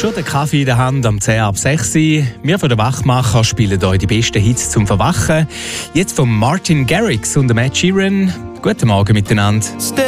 schon den Kaffee in der Hand am 10 ab 6 Uhr. Wir von den Wachmacher spielen euch die besten Hits zum Verwachen. Jetzt von Martin Garrix und Ed Sheeran. Guten Morgen miteinander.